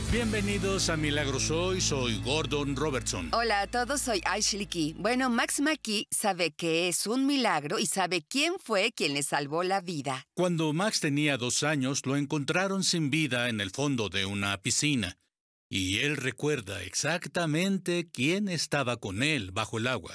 Bienvenidos a Milagros Hoy, soy Gordon Robertson. Hola a todos, soy Ashley Key. Bueno, Max McKee sabe que es un milagro y sabe quién fue quien le salvó la vida. Cuando Max tenía 2 años, lo encontraron sin vida en el fondo de una piscina. Y él recuerda exactamente quién estaba con él bajo el agua.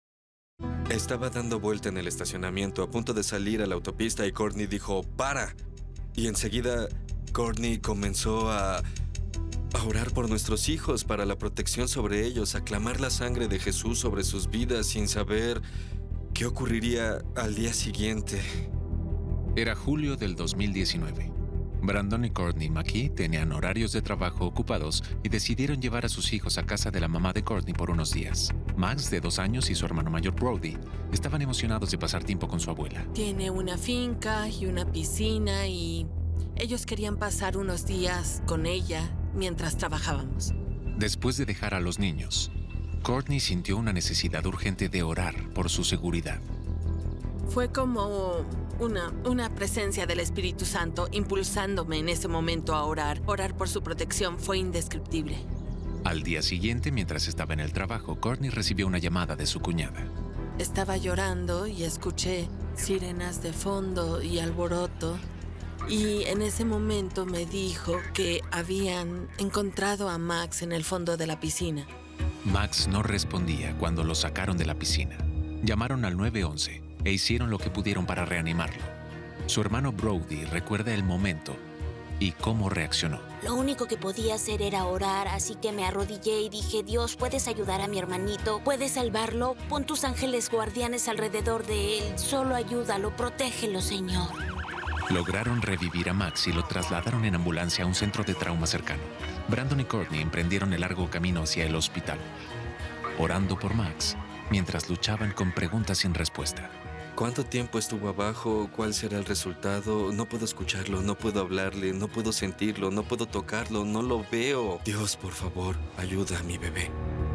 Estaba dando vuelta en el estacionamiento a punto de salir a la autopista y Courtney dijo, ¡para! Y enseguida Courtney comenzó a orar por nuestros hijos, para la protección sobre ellos, a clamar la sangre de Jesús sobre sus vidas sin saber qué ocurriría al día siguiente. Era julio del 2019. Brandon y Courtney McKee tenían horarios de trabajo ocupados y decidieron llevar a sus hijos a casa de la mamá de Courtney por unos días. Max, de 2 años, y su hermano mayor Brody estaban emocionados de pasar tiempo con su abuela. Tiene una finca y una piscina y ellos querían pasar unos días con ella mientras trabajábamos. Después de dejar a los niños, Courtney sintió una necesidad urgente de orar por su seguridad. Fue como una presencia del Espíritu Santo impulsándome en ese momento a orar. Orar por su protección fue indescriptible. Al día siguiente, mientras estaba en el trabajo, Courtney recibió una llamada de su cuñada. Estaba llorando y escuché sirenas de fondo y alboroto. Y en ese momento me dijo que habían encontrado a Max en el fondo de la piscina. Max no respondía cuando lo sacaron de la piscina. Llamaron al 911 e hicieron lo que pudieron para reanimarlo. Su hermano Brody recuerda el momento y cómo reaccionó. Lo único que podía hacer era orar, así que me arrodillé y dije, Dios, ¿puedes ayudar a mi hermanito? ¿Puedes salvarlo? Pon tus ángeles guardianes alrededor de él. Solo ayúdalo, protégelo, Señor. Lograron revivir a Max y lo trasladaron en ambulancia a un centro de trauma cercano. Brandon y Courtney emprendieron el largo camino hacia el hospital, orando por Max mientras luchaban con preguntas sin respuesta. ¿Cuánto tiempo estuvo abajo? ¿Cuál será el resultado? No puedo escucharlo, no puedo hablarle, no puedo sentirlo, no puedo tocarlo, no lo veo. Dios, por favor, ayuda a mi bebé.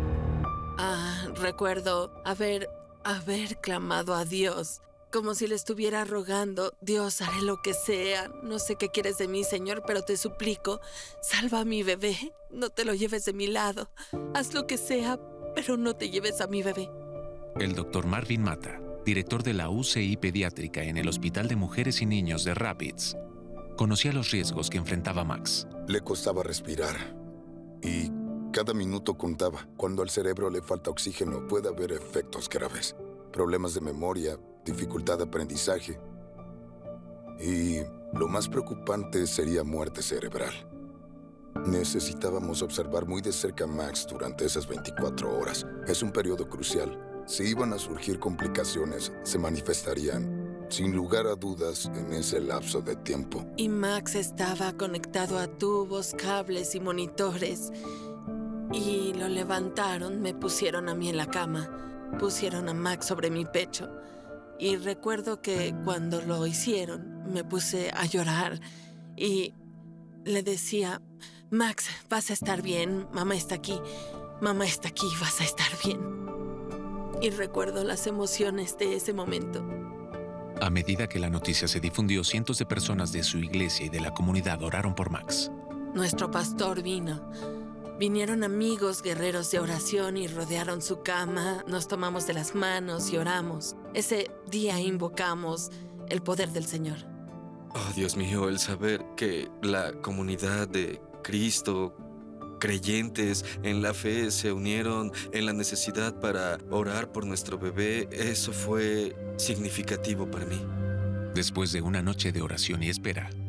Recuerdo haber clamado a Dios, como si le estuviera rogando, Dios, haré lo que sea. No sé qué quieres de mí, Señor, pero te suplico, salva a mi bebé. No te lo lleves de mi lado. Haz lo que sea, pero no te lleves a mi bebé. El doctor Marvin Mata, director de la UCI pediátrica en el Hospital de Mujeres y Niños de Rapids, conocía los riesgos que enfrentaba Max. Le costaba respirar y cada minuto contaba. Cuando al cerebro le falta oxígeno puede haber efectos graves, problemas de memoria, dificultad de aprendizaje y lo más preocupante sería muerte cerebral. Necesitábamos observar muy de cerca a Max durante esas 24 horas. Es un periodo crucial. Si iban a surgir complicaciones, se manifestarían, sin lugar a dudas, en ese lapso de tiempo. Y Max estaba conectado a tubos, cables y monitores. Y lo levantaron, me pusieron a mí en la cama, pusieron a Max sobre mi pecho. Y recuerdo que cuando lo hicieron, me puse a llorar y le decía, Max, vas a estar bien, mamá está aquí, vas a estar bien. Y recuerdo las emociones de ese momento. A medida que la noticia se difundió, cientos de personas de su iglesia y de la comunidad oraron por Max. Nuestro pastor vino. Vinieron amigos guerreros de oración y rodearon su cama. Nos tomamos de las manos y oramos. Ese día invocamos el poder del Señor. Oh, Dios mío, el saber que la comunidad de Cristo, creyentes en la fe, se unieron en la necesidad para orar por nuestro bebé, eso fue significativo para mí. Después de una noche de oración y espera,